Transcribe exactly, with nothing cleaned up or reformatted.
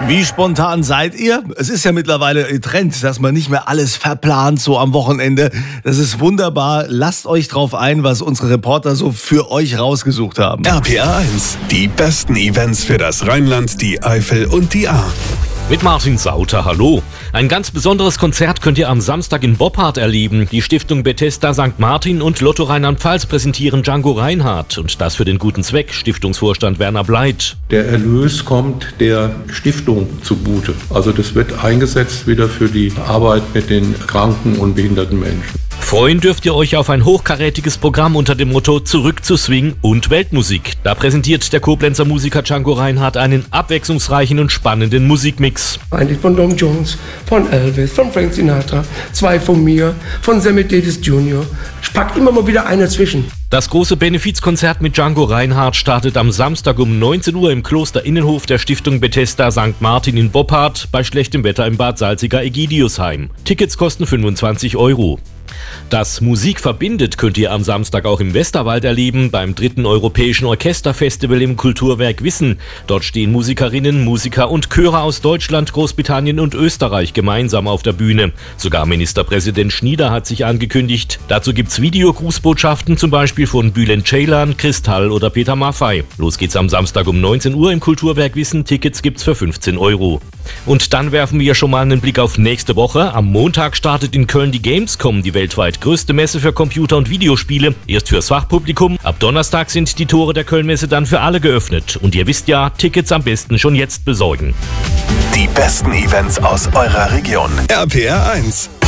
Wie spontan seid ihr? Es ist ja mittlerweile Trend, dass man nicht mehr alles verplant so am Wochenende. Das ist wunderbar. Lasst euch drauf ein, was unsere Reporter so für euch rausgesucht haben. R P R eins, die besten Events für das Rheinland, die Eifel und die Ahr. Mit Martin Sauter, hallo. Ein ganz besonderes Konzert könnt ihr am Samstag in Boppard erleben. Die Stiftung Bethesda Sankt Martin und Lotto Rheinland-Pfalz präsentieren Django Reinhardt. Und das für den guten Zweck, Stiftungsvorstand Werner Bleit. Der Erlös kommt der Stiftung zugute. Also das wird eingesetzt wieder für die Arbeit mit den kranken und behinderten Menschen. Freuen dürft ihr euch auf ein hochkarätiges Programm unter dem Motto Zurück zu Swing und Weltmusik. Da präsentiert der Koblenzer Musiker Django Reinhardt einen abwechslungsreichen und spannenden Musikmix. Eigentlich von Tom Jones, von Elvis, von Frank Sinatra, zwei von mir, von Sammy Davis Junior Ich pack immer mal wieder einen dazwischen. Das große Benefizkonzert mit Django Reinhardt startet am Samstag um neunzehn Uhr im Klosterinnenhof der Stiftung Bethesda Sankt Martin in Boppard bei schlechtem Wetter im Bad Salziger-Egidiusheim. Tickets kosten fünfundzwanzig Euro. Das Musik verbindet könnt ihr am Samstag auch im Westerwald erleben, beim dritten Europäischen Orchesterfestival im Kulturwerk Wissen. Dort stehen Musikerinnen, Musiker und Chöre aus Deutschland, Großbritannien und Österreich gemeinsam auf der Bühne. Sogar Ministerpräsident Schnieder hat sich angekündigt. Dazu gibt's Videogrußbotschaften, zum Beispiel von Bülent Ceylan, Kristall oder Peter Maffay. Los geht's am Samstag um neunzehn Uhr im Kulturwerk Wissen. Tickets gibt's für fünfzehn Euro. Und dann werfen wir schon mal einen Blick auf nächste Woche. Am Montag startet in Köln die Gamescom, die weltweit größte Messe für Computer- und Videospiele. Erst fürs Fachpublikum. Ab Donnerstag sind die Tore der Köln-Messe dann für alle geöffnet. Und ihr wisst ja, Tickets am besten schon jetzt besorgen. Die besten Events aus eurer Region. R P R eins.